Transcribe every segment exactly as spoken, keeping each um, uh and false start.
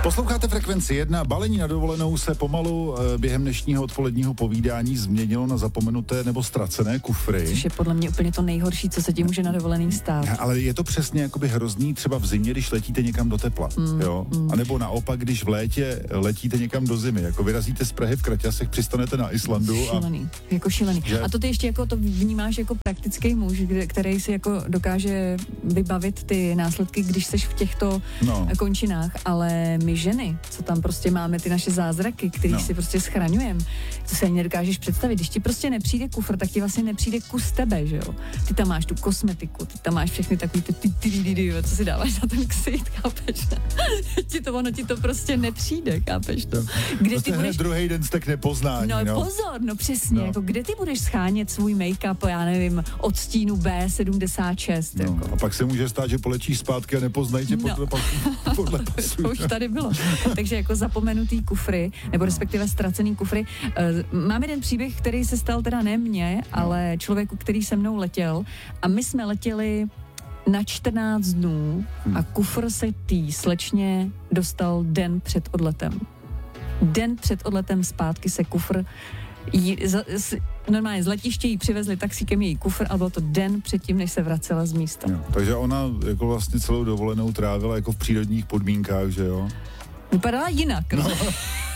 Posloucháte Frekvenci jedna. Balení na dovolenou se pomalu během dnešního odpoledního povídání změnilo na zapomenuté nebo ztracené kufry. Což je podle mě úplně to nejhorší, co se ti může na dovolený stát. Ale je to přesně jakoby hrozný třeba v zimě, když letíte někam do tepla, mm, jo? Mm. A nebo naopak, když v létě letíte někam do zimy, jako vyrazíte z Prahy v Kraťasech, přistanete na Islandu. Šílený, a... jako šílený. Že... A to ty ještě jako to vnímáš jako praktický muž, který si jako dokáže vybavit ty následky, když seš v těchto no. končinách, ale my ženy, co tam prostě máme, ty naše zázraky, který no. si prostě schraňujeme, to si ani nedokážeš představit. Když ti prostě nepřijde kufr, tak ti vlastně nepřijde kus tebe, že jo? Ty tam máš tu kosmetiku, ty tam máš všechny takový ty, ty, ty, ty, ty co si dáváš na ten ksít, chápeš? ti to, ono ti to prostě nepřijde, chápeš to? Kde to ty budeš... druhý den jste k nepoznání, no. No pozor, no přesně, no. jako kde ty budeš schánět svůj make-up, já nevím, od stínu bé sedmdesát šest, no. jako. A pak se může stát, že polečíš zpátky a nepoznají tě no. podle pasu. Podle pasu. To už tady bylo. Takže jako zapomenutý kufry, nebo respektive ztracený kufry. Mám jeden příběh, který se stal teda ne mně, ale člověku, který se mnou letěl. A my jsme letěli na čtrnáct dnů a kufr se tý slečně dostal den před odletem. Den před odletem zpátky se kufr jí, z, z, normálně z letiště jí přivezli taxíkem její kufr a bylo to den předtím, než se vracela z místa. Jo, takže ona jako vlastně celou dovolenou trávila jako v přírodních podmínkách, že jo? Vypadala jinak, no. no.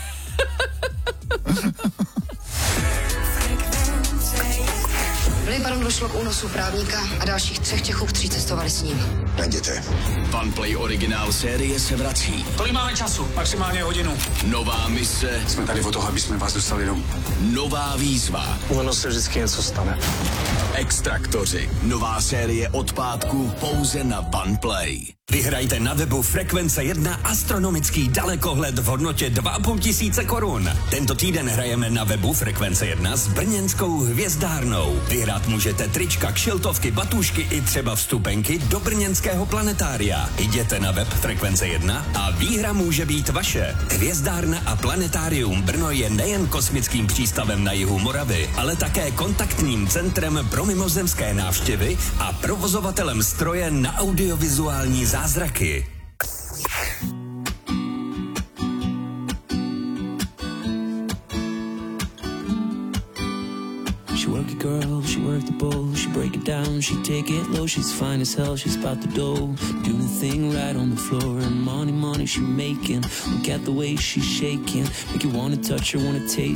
V Libanonu došlo k únosu právníka a dalších třech Čechů, kteří cestovali s ním. Najděte. Funplay originál série se vrací. Kolik máme času? Maximálně hodinu. Nová mise. Jsme tady od toho, aby jsme vás dostali domů. Nová výzva. Ono se vždycky něco stane. Extraktoři. Nová série od pátku pouze na Funplay. Vyhrajte na webu Frekvence jedna astronomický dalekohled v hodnotě dva a půl tisíce korun. Tento týden hrajeme na webu Frekvence jedna s brněnskou hvězdárnou. Vyhrát můžete trička, kšiltovky, batůžky i třeba vstupenky do brněnského planetária. Jděte na web Frekvence jedna a výhra může být vaše. Hvězdárna a planetárium Brno je nejen kosmickým přístavem na jihu Moravy, ale také kontaktním centrem pro mimozemské návštěvy a provozovatelem stroje na audiovizuální zázraky. She work it, girl, she work the bowl, she break it down, she take it low, she's fine as hell, she's about the dough, doing the thing right on the floor, and money, money she making, look at the way she's shaking, make you wanna touch her, wanna taste